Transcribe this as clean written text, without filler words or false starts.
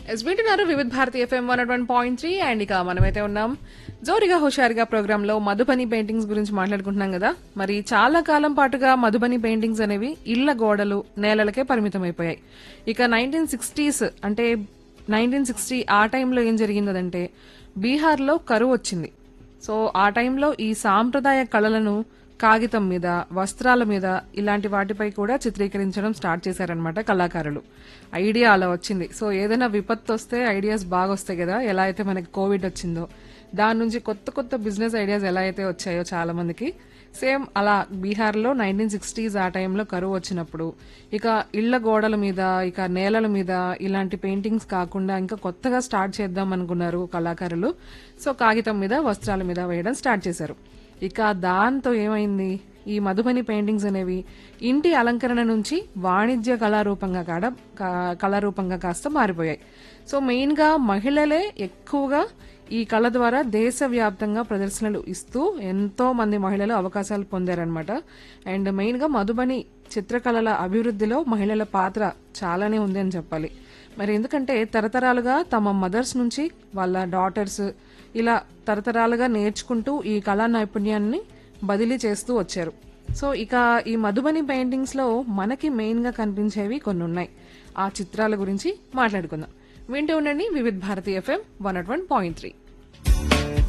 వింటున్నారు వివిధ Bharati FM 101.3 and ఇక మనమైతే ఉన్నాం జోరిగా హుషారుగా ప్రోగ్రామ్ లో మధుబని పెయింటింగ్స్ గురించి మాట్లాడుకుంటున్నాం కదా. మరి చాలా కాలం పాటుగా మధుబని పెయింటింగ్స్ అనేవి ఇళ్ల గోడలు నేలలకే పరిమితం అయిపోయాయి. ఇక 1960s అంటే 1960 ఆ టైంలో ఏం జరిగిందంటే బీహార్లో కరువు వచ్చింది. సో ఆ టైంలో ఈ సాంప్రదాయ కళలను కాగితం మీద వస్త్రాల మీద ఇలాంటి వాటిపై కూడా చిత్రీకరించడం స్టార్ట్ చేశారనమాట కళాకారులు. ఐడియా అలా వచ్చింది. సో ఏదైనా విపత్తు వస్తే ఐడియాస్ బాగా వస్తాయి కదా, ఎలా అయితే మనకి కోవిడ్ వచ్చిందో దాని నుంచి కొత్త కొత్త బిజినెస్ ఐడియాస్ ఎలా అయితే వచ్చాయో చాలా మందికి, సేమ్ అలా బీహార్లో 1960s ఆ టైంలో కరువు వచ్చినప్పుడు ఇక ఇళ్ల గోడల మీద ఇక నేలల మీద ఇలాంటి పెయింటింగ్స్ కాకుండా ఇంకా కొత్తగా స్టార్ట్ చేద్దాం అనుకున్నారు కళాకారులు. సో కాగితం మీద వస్త్రాల మీద వేయడం స్టార్ట్ చేశారు. ఇక దాంతో ఏమైంది, ఈ మధుబని పెయింటింగ్స్ అనేవి ఇంటి అలంకరణ నుంచి వాణిజ్య కళారూపంగా కాస్త మారిపోయాయి. సో మెయిన్ గా మహిళలే ఎక్కువగా ఈ కళ ద్వారా దేశవ్యాప్తంగా ప్రదర్శనలు ఇస్తూ ఎంతో మంది మహిళలు అవకాశాలు పొందారనమాట. అండ్ మెయిన్ గా మధుబని చిత్రకళల అభివృద్ధిలో మహిళల పాత్ర చాలానే ఉంది అని చెప్పాలి. మరి ఎందుకంటే తరతరాలుగా తమ మదర్స్ నుంచి వాళ్ళ డాటర్స్ ఇలా తరతరాలుగా నేర్చుకుంటూ ఈ కళా నైపుణ్యాన్ని బదిలీ చేస్తూ వచ్చారు. సో ఇక ఈ మధుబని పెయింటింగ్స్ లో మనకి మెయిన్ గా కనిపించేవి కొన్ని ఉన్నాయి. ఆ చిత్రాల గురించి మాట్లాడుకుందాం. వింటూ ఉండండి వివిధ భారతి ఎఫ్ఎం 101.3.